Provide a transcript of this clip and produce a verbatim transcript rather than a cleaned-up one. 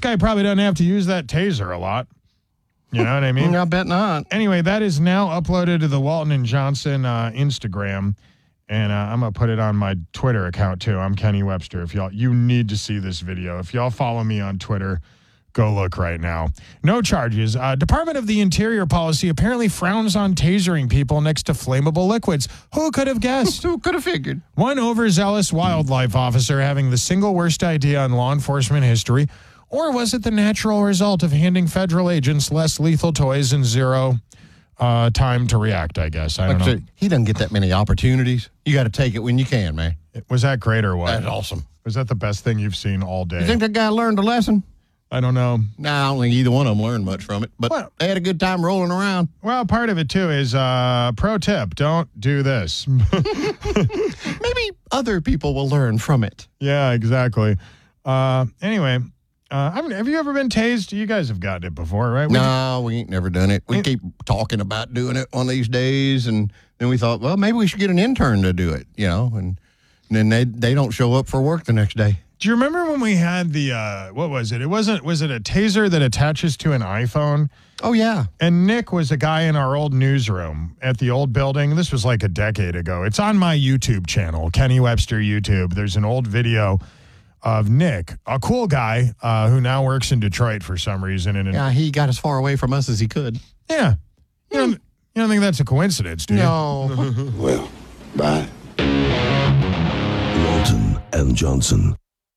guy probably doesn't have to use that taser a lot. You know what I mean? I bet not. Anyway, that is now uploaded to the Walton and Johnson uh, Instagram, and uh, I'm gonna put it on my Twitter account too. I'm Kenny Webster. If y'all, you need to see this video. If y'all follow me on Twitter, go look right now. No charges. Uh, Department of the Interior policy apparently frowns on tasering people next to flammable liquids. Who could have guessed? Who could have figured? One overzealous wildlife officer having the single worst idea in law enforcement history, or was it the natural result of handing federal agents less lethal toys and zero uh, time to react, I guess. I don't like know. Said, he doesn't get that many opportunities. You got to take it when you can, man. Was that great or what? That's awesome. Was that the best thing you've seen all day? You think that guy learned a lesson? I don't know. Nah, I don't think either one of them learned much from it, but well, they had a good time rolling around. Well, part of it, too, is uh, pro tip, don't do this. Maybe other people will learn from it. Yeah, exactly. Uh, anyway, uh, I mean, have you ever been tased? You guys have gotten it before, right? We no, we ain't never done it. We it, keep talking about doing it one of these days, and then we thought, well, maybe we should get an intern to do it, you know, and, and then they, they don't show up for work the next day. Do you remember when we had the, uh, what was it? It wasn't, was it a taser that attaches to an iPhone? Oh, yeah. And Nick was a guy in our old newsroom at the old building. This was like a decade ago. It's on my YouTube channel, Kenny Webster YouTube. There's an old video of Nick, a cool guy uh, who now works in Detroit for some reason. And yeah, he got as far away from us as he could. Yeah. You don't, you don't think that's a coincidence, do you? No. Well, bye. Walton and Johnson.